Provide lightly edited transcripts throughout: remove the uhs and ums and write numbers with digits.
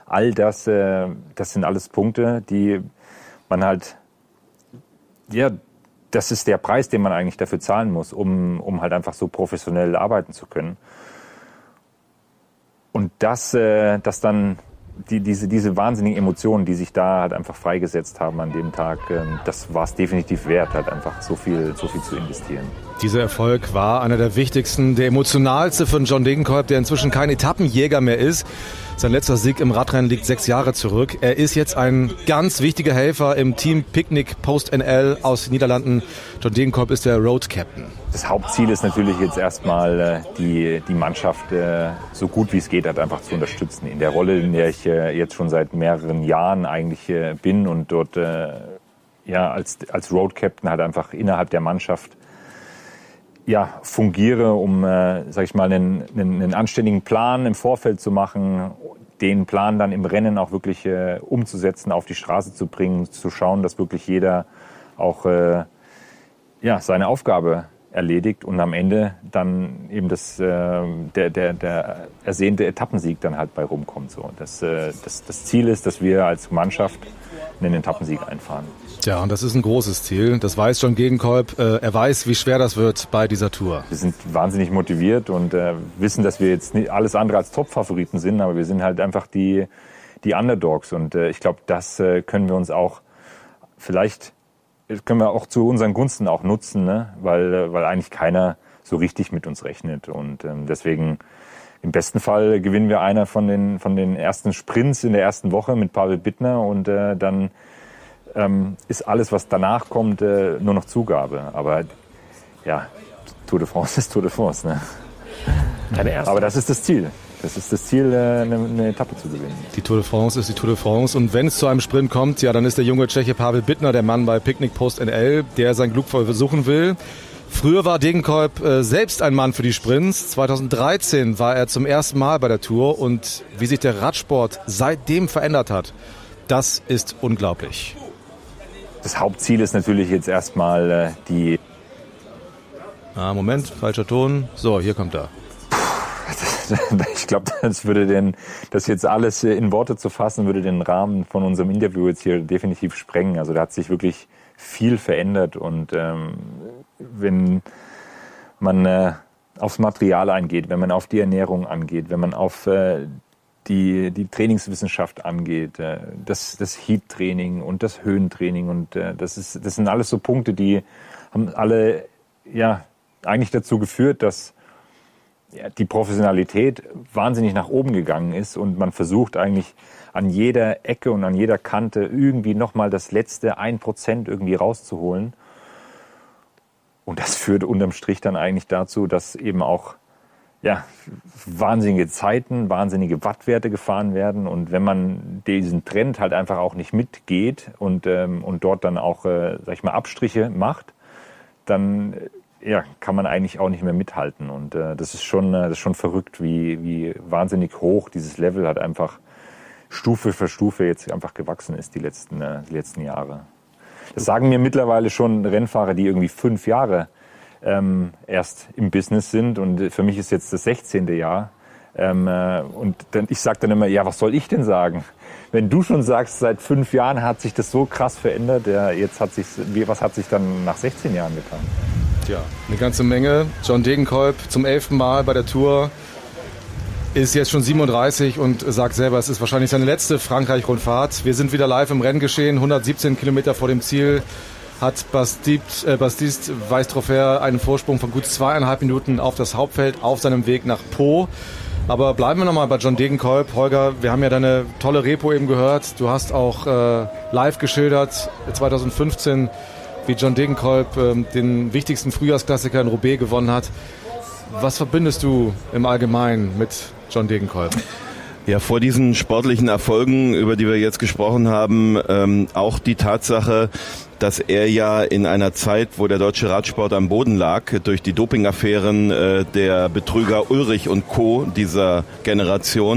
all das, das sind alles Punkte, die man halt, ja, das ist der Preis, den man eigentlich dafür zahlen muss, um halt einfach so professionell arbeiten zu können. Und dass dann diese wahnsinnigen Emotionen, die sich da halt einfach freigesetzt haben an dem Tag, das war es definitiv wert, halt einfach so viel zu investieren. Dieser Erfolg war einer der wichtigsten, der emotionalste von John Degenkolb, der inzwischen kein Etappenjäger mehr ist. Sein letzter Sieg im Radrennen liegt 6 Jahre zurück. Er ist jetzt ein ganz wichtiger Helfer im Team Picnic Post NL aus den Niederlanden. John Degenkolb ist der Road Captain. Das Hauptziel ist natürlich jetzt erstmal, die Mannschaft so gut wie es geht halt einfach zu unterstützen. In der Rolle, in der ich jetzt schon seit mehreren Jahren eigentlich bin und dort als Road Captain halt einfach innerhalb der Mannschaft fungiere, um, sag ich mal, einen anständigen Plan im Vorfeld zu machen, den Plan dann im Rennen auch wirklich umzusetzen, auf die Straße zu bringen, zu schauen, dass wirklich jeder auch seine Aufgabe erledigt und am Ende dann eben der ersehnte Etappensieg dann halt bei rumkommt. So. Das Ziel ist, dass wir als Mannschaft einen Etappensieg einfahren. Ja, und das ist ein großes Ziel. Das weiß John Degenkolb. Er weiß, wie schwer das wird bei dieser Tour. Wir sind wahnsinnig motiviert und wissen, dass wir jetzt nicht alles andere als Top-Favoriten sind, aber wir sind halt einfach die Underdogs. Und ich glaube, das können wir uns auch zu unseren Gunsten auch nutzen, ne? Weil eigentlich keiner so richtig mit uns rechnet. Und deswegen im besten Fall gewinnen wir einer von den ersten Sprints in der ersten Woche mit Pavel Bittner und dann ist alles, was danach kommt, nur noch Zugabe. Aber ja, Tour de France ist Tour de France. Ne? Aber das ist das Ziel. Das ist das Ziel, eine Etappe zu gewinnen. Die Tour de France ist die Tour de France. Und wenn es zu einem Sprint kommt, ja, dann ist der junge Tscheche Pavel Bittner der Mann bei Picnic Post NL, der sein Glück versuchen will. Früher war Degenkolb selbst ein Mann für die Sprints. 2013 war er zum ersten Mal bei der Tour. Und wie sich der Radsport seitdem verändert hat, das ist unglaublich. Das Hauptziel ist natürlich jetzt erstmal die... Moment, falscher Ton. So, hier kommt er. Ich glaube, das jetzt alles in Worte zu fassen, würde den Rahmen von unserem Interview jetzt hier definitiv sprengen. Also da hat sich wirklich viel verändert und wenn man aufs Material eingeht, wenn man auf die Ernährung angeht, wenn man auf die Trainingswissenschaft angeht, das Heat-Training und das Höhentraining und das sind alles so Punkte, die haben alle eigentlich dazu geführt, dass die Professionalität wahnsinnig nach oben gegangen ist und man versucht eigentlich an jeder Ecke und an jeder Kante irgendwie nochmal das letzte 1% irgendwie rauszuholen. Und das führt unterm Strich dann eigentlich dazu, dass eben auch wahnsinnige Zeiten, wahnsinnige Wattwerte gefahren werden. Und wenn man diesen Trend halt einfach auch nicht mitgeht und dort dann auch, Abstriche macht, dann kann man eigentlich auch nicht mehr mithalten. Und das ist schon verrückt, wie wahnsinnig hoch dieses Level halt einfach Stufe für Stufe jetzt einfach gewachsen ist die letzten Jahre. Das sagen mir mittlerweile schon Rennfahrer, die irgendwie 5 Jahre erst im Business sind. Und für mich ist jetzt das 16. Jahr. Ich sage dann immer, was soll ich denn sagen? Wenn du schon sagst, seit 5 Jahren hat sich das so krass verändert, was hat sich dann nach 16 Jahren getan? Tja, eine ganze Menge. John Degenkolb zum 11. Mal bei der Tour, ist jetzt schon 37 und sagt selber, es ist wahrscheinlich seine letzte Frankreich-Rundfahrt. Wir sind wieder live im Renngeschehen, 117 Kilometer vor dem Ziel hat Baptiste Weistroffer einen Vorsprung von gut 2,5 Minuten auf das Hauptfeld auf seinem Weg nach Pau. Aber bleiben wir nochmal bei John Degenkolb. Holger, wir haben ja deine tolle Repo eben gehört. Du hast auch live geschildert, 2015, wie John Degenkolb den wichtigsten Frühjahrsklassiker in Roubaix gewonnen hat. Was verbindest du im Allgemeinen mit John Degenkolb? Ja, vor diesen sportlichen Erfolgen, über die wir jetzt gesprochen haben, auch die Tatsache, dass er ja in einer Zeit, wo der deutsche Radsport am Boden lag, durch die Dopingaffären der Betrüger Ulrich und Co. dieser Generation,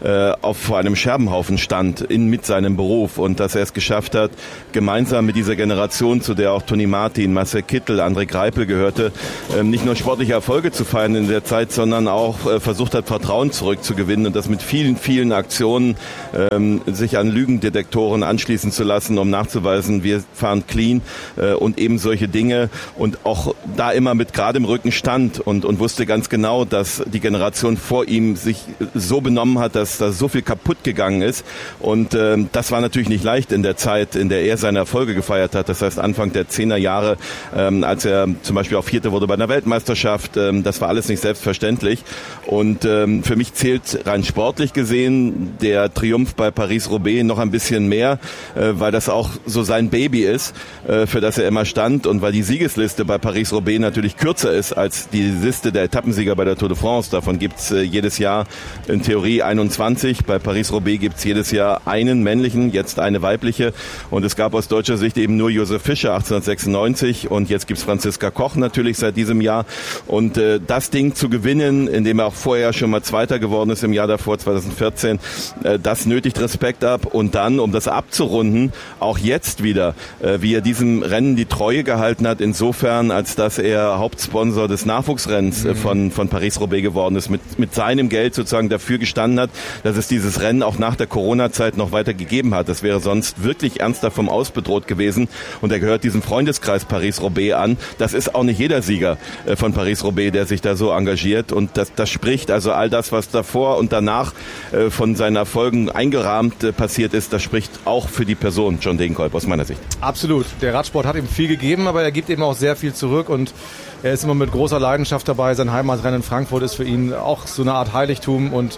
vor einem Scherbenhaufen stand mit seinem Beruf und dass er es geschafft hat, gemeinsam mit dieser Generation, zu der auch Toni Martin, Marcel Kittel, André Greipel gehörte, nicht nur sportliche Erfolge zu feiern in der Zeit, sondern auch versucht hat, Vertrauen zurückzugewinnen und das mit vielen, vielen Aktionen sich an Lügendetektoren anschließen zu lassen, um nachzuweisen, wir fahren clean und eben solche Dinge und auch da immer mit gerade im Rücken stand und wusste ganz genau, dass die Generation vor ihm sich so benommen hat, dass da so viel kaputt gegangen ist und das war natürlich nicht leicht in der Zeit, in der er seine Erfolge gefeiert hat, das heißt Anfang der 10er Jahre, als er zum Beispiel auch Vierter wurde bei einer Weltmeisterschaft, das war alles nicht selbstverständlich und für mich zählt rein sportlich gesehen der Triumph bei Paris-Roubaix noch ein bisschen mehr, weil das auch so sein Baby ist, für das er immer stand und weil die Siegesliste bei Paris-Roubaix natürlich kürzer ist als die Liste der Etappensieger bei der Tour de France. Davon gibt's jedes Jahr in Theorie 21. Bei Paris-Roubaix gibt's jedes Jahr einen männlichen, jetzt eine weibliche. Und es gab aus deutscher Sicht eben nur Josef Fischer 1896 und jetzt gibt's Franziska Koch natürlich seit diesem Jahr. Und das Ding zu gewinnen, indem er auch vorher schon mal Zweiter geworden ist im Jahr davor, 2014, das nötigt Respekt ab. Und dann, um das abzurunden, auch jetzt wieder, wie er diesem Rennen die Treue gehalten hat, insofern, als dass er Hauptsponsor des Nachwuchsrennens von Paris-Roubaix geworden ist, mit seinem Geld sozusagen dafür gestanden hat, dass es dieses Rennen auch nach der Corona-Zeit noch weiter gegeben hat. Das wäre sonst wirklich ernsthaft vom Aus bedroht gewesen. Und er gehört diesem Freundeskreis Paris-Roubaix an. Das ist auch nicht jeder Sieger von Paris-Roubaix, der sich da so engagiert. Und das spricht also all das, was davor und danach von seinen Erfolgen eingerahmt passiert ist, das spricht auch für die Person John Degenkolb aus meiner Sicht. Absolut. Der Radsport hat ihm viel gegeben, aber er gibt eben auch sehr viel zurück und er ist immer mit großer Leidenschaft dabei. Sein Heimatrennen in Frankfurt ist für ihn auch so eine Art Heiligtum und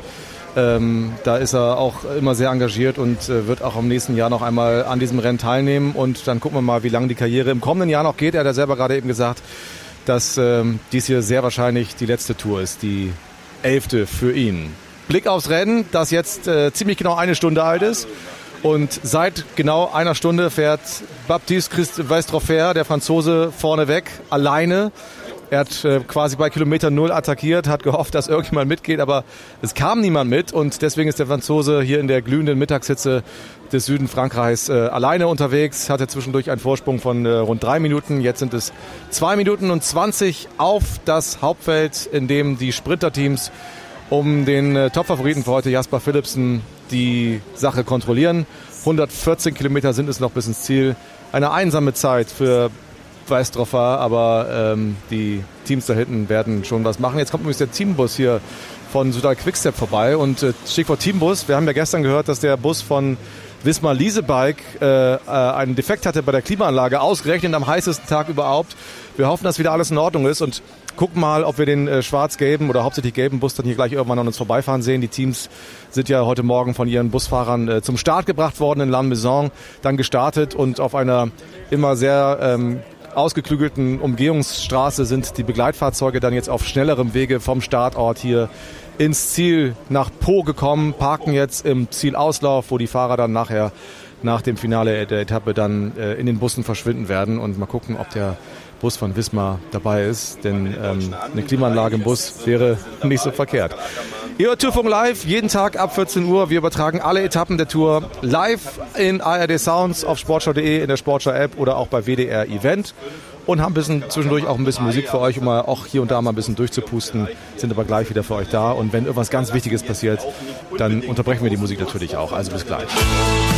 da ist er auch immer sehr engagiert und wird auch im nächsten Jahr noch einmal an diesem Rennen teilnehmen und dann gucken wir mal, wie lange die Karriere im kommenden Jahr noch geht. Er hat ja selber gerade eben gesagt, dass dies hier sehr wahrscheinlich die letzte Tour ist, die 11. für ihn. Blick aufs Rennen, das jetzt ziemlich genau 1 Stunde alt ist. Und seit genau 1 Stunde fährt Baptiste Weistrofer, der Franzose, vorne weg, alleine. Er hat quasi bei Kilometer 0 attackiert, hat gehofft, dass irgendjemand mitgeht, aber es kam niemand mit und deswegen ist der Franzose hier in der glühenden Mittagshitze des Süden Frankreichs alleine unterwegs, hatte zwischendurch einen Vorsprung von rund 3 Minuten, jetzt sind es 2 Minuten und 20 auf das Hauptfeld, in dem die Sprinterteams um den Topfavoriten für heute, Jasper Philipsen, die Sache kontrollieren. 114 Kilometer sind es noch bis ins Ziel. Eine einsame Zeit für Weistrofer, aber die Teams da hinten werden schon was machen. Jetzt kommt übrigens der Teambus hier von Soudal Quickstep vorbei und Stichwort Teambus. Wir haben ja gestern gehört, dass der Bus von Visma Leasebike einen Defekt hatte bei der Klimaanlage, ausgerechnet am heißesten Tag überhaupt. Wir hoffen, dass wieder alles in Ordnung ist und gucken mal, ob wir den schwarz-gelben oder hauptsächlich gelben Bus dann hier gleich irgendwann an uns vorbeifahren sehen. Die Teams sind ja heute Morgen von ihren Busfahrern zum Start gebracht worden in Lannemezan, dann gestartet und auf einer immer sehr ausgeklügelten Umgehungsstraße sind die Begleitfahrzeuge dann jetzt auf schnellerem Wege vom Startort hier ins Ziel nach Po gekommen, parken jetzt im Zielauslauf, wo die Fahrer dann nachher nach dem Finale der Etappe dann in den Bussen verschwinden werden und mal gucken, ob der Bus von Visma dabei ist, denn eine Klimaanlage im Bus wäre nicht so verkehrt. Ihr hört Tourfunk live, jeden Tag ab 14 Uhr. Wir übertragen alle Etappen der Tour live in ARD Sounds auf sportschau.de, in der Sportschau-App oder auch bei WDR Event. Und haben zwischendurch auch ein bisschen Musik für euch, um mal auch hier und da mal ein bisschen durchzupusten. Sind aber gleich wieder für euch da. Und wenn irgendwas ganz Wichtiges passiert, dann unterbrechen wir die Musik natürlich auch. Also bis gleich.